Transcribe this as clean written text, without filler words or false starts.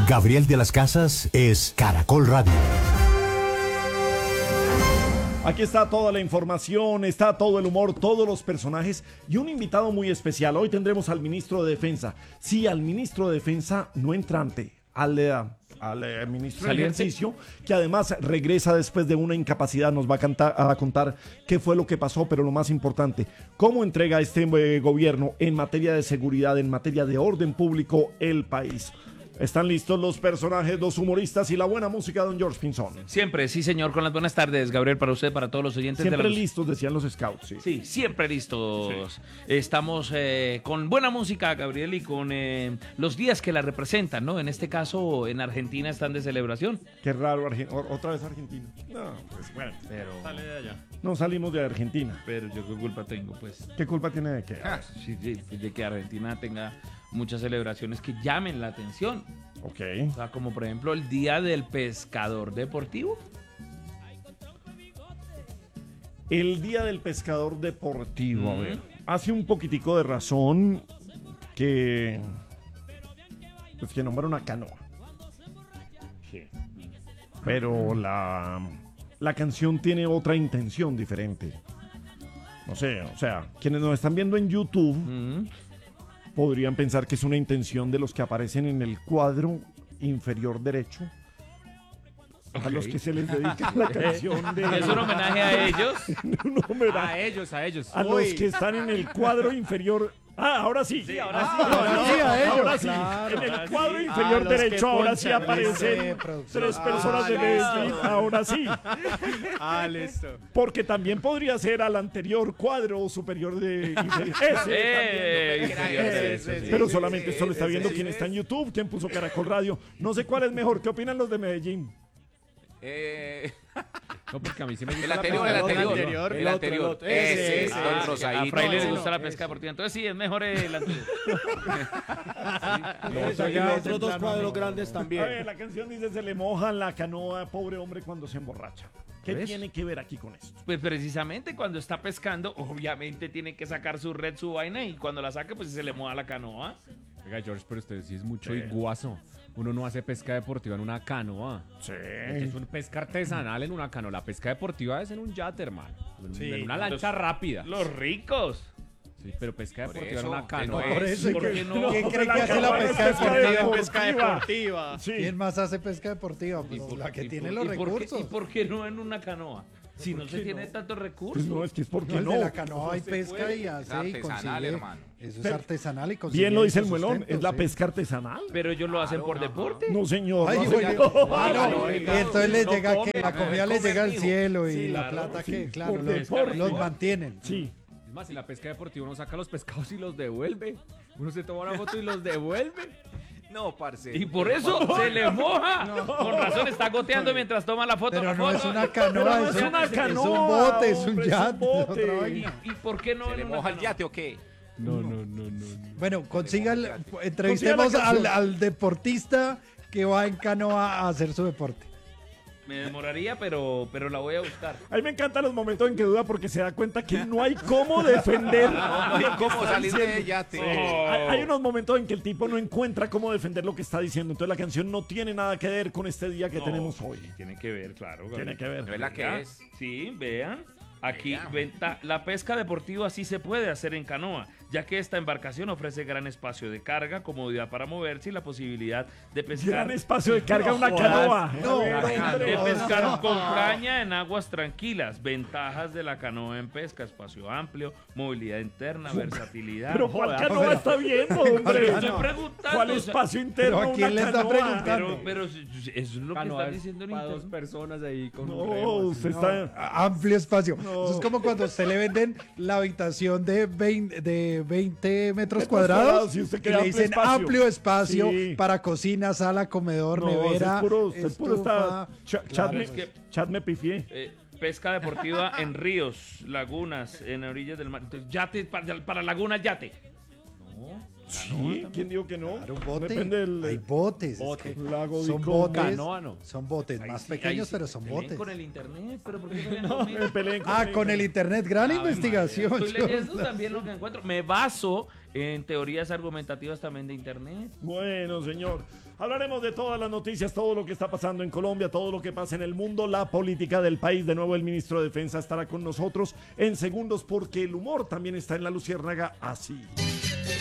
Gabriel de las Casas es Caracol Radio. Aquí está toda la información, está todo el humor, todos los personajes y un invitado muy especial. Hoy tendremos al ministro de Defensa. Sí, al ministro de Defensa no entrante, al ministro de Ejercicio, que además regresa después de una incapacidad. Nos va a contar qué fue lo que pasó, pero lo más importante, cómo entrega este gobierno en materia de seguridad, en materia de orden público, el país. ¿Están listos los personajes, los humoristas y la buena música, don George Pinzón? Siempre, sí señor, con las buenas tardes, Gabriel, para usted, para todos los oyentes. Siempre listos, decían los scouts. Sí, sí, siempre listos. Sí. Estamos con buena música, Gabriel, y con los días que la representan, ¿no? En este caso, en Argentina están de celebración. Qué raro, otra vez Argentina. No, pues bueno. Pero sale de allá. No salimos de Argentina. Pero yo qué culpa tengo, pues. ¿Qué culpa tiene de qué? Sí, de que Argentina tenga muchas celebraciones que llamen la atención. Ok. O sea, como por ejemplo el Día del Pescador Deportivo. El Día del Pescador Deportivo, a ver. Hace un poquitico de razón que nombra una canoa. Sí. Pero la canción tiene otra intención diferente. No sé, o sea, quienes nos están viendo en YouTube podrían pensar que es una intención de los que aparecen en el cuadro inferior derecho. Okay. A los que se les dedica la canción de... ¿Es un homenaje a ellos? Un homenaje. A ellos. A los que están en el cuadro inferior... ahora sí. Sí, ahora sí. A ellos. Ahora sí. Claro, en el cuadro inferior derecho ahora sí aparecen tres personas de Medellín. Ahora sí. Listo. Porque también podría ser al anterior cuadro superior de inferior. Ese. Pero solamente esto lo está viendo quien está en YouTube, quien puso Caracol Radio. No sé cuál es mejor. ¿Qué opinan los de Medellín? No, porque a mí sí me gusta el anterior. Ese es Don Rosadito. A Fraile le gusta la pesca deportiva, entonces sí, es mejor el anterior. Y otros dos cuadros grandes también. A ver, la canción dice: se le moja la canoa, pobre hombre, cuando se emborracha. ¿Qué tiene que ver aquí con esto? Pues precisamente cuando está pescando, obviamente tiene que sacar su red, su vaina, y cuando la saque, pues se le moja la canoa. Oiga, George, pero usted sí es mucho iguazo. Uno no hace pesca deportiva en una canoa. Sí. Es una pesca artesanal en una canoa. La pesca deportiva es en un yate, hermano. En una lancha rápida. Los ricos. Sí, pero pesca deportiva en una canoa. Por eso, ¿quién cree que hace la pesca deportiva? Sí. ¿Quién más hace pesca deportiva? Pues la que tiene los recursos. ¿Y por qué no en una canoa? Si no se tiene tantos recursos. Pues no, es que es porque no. no. De la canoa hay pesca y hace y consigue. Hermano. Eso es artesanal y consigue. Bien lo dice el muelón, sustento, es la sí. pesca artesanal. Pero ellos lo hacen por deporte. No, señor. Ay, no, señor. y entonces les llega que la comida les llega al cielo y Sí, la claro, plata sí, que, claro, por deporte. los mantienen. Sí. Es más, si la pesca deportiva uno saca los pescados y los devuelve. Uno se toma una foto y los devuelve. No, parce. Y por eso se le moja. Con razón está goteando mientras toma la foto. Pero no es una Pero canoa, no es una es canoa, un bote, es un hombre, yate. es un es bote. otra vaina. ¿Y por qué no ¿Se le en una moja el canoa? yate o qué? No. Bueno, entrevistemos al deportista que va en canoa a hacer su deporte. Me demoraría, pero la voy a buscar. A mí me encantan los momentos en que duda porque se da cuenta que no hay cómo defender. ¿Cómo salir de yate? Hay unos momentos en que el tipo no encuentra cómo defender lo que está diciendo. Entonces la canción no tiene nada que ver con este día que tenemos hoy. Tiene que ver, claro. Tiene que ver. ¿No es la que es? Sí, vean. Aquí la pesca deportiva sí se puede hacer en canoa, ya que esta embarcación ofrece gran espacio de carga, comodidad para moverse y la posibilidad de pescar. Gran espacio de carga una canoa. De pescar con caña en aguas tranquilas. Ventajas de la canoa en pesca: espacio amplio, movilidad interna, versatilidad. Pero ¿cuál canoa está viendo, hombre? Estoy preguntando. ¿Cuál espacio interno ¿Pero a quién una le está canoa? preguntando? Pero eso es lo que Canoa están es diciendo en para dos internet. personas ahí con un No, remo, así. usted está... Amplio espacio. Eso es como cuando a usted le venden la habitación de 20 metros cuadrados y usted y quiere le dicen amplio espacio Sí. para cocina, sala, comedor, No, nevera, es puro estufa. chat me pifié. Pesca deportiva en ríos, lagunas, en orillas del mar. Entonces, yate, para lagunas, yate. Sí, ¿quién dijo que no? Claro, un bote. Depende del Hay botes. bote. Lago Son de botes. Canoa, no. Son botes más pequeños, pero son Peleen botes. con el internet, pero ¿por qué No, me peleen Con el internet. Gran investigación. Estoy leyendo también lo que encuentro. Me baso en teorías argumentativas también de internet. Bueno, señor. Hablaremos de todas las noticias, todo lo que está pasando en Colombia, todo lo que pasa en el mundo, la política del país. De nuevo el ministro de Defensa estará con nosotros en segundos porque el humor también está en La Luciérnaga así.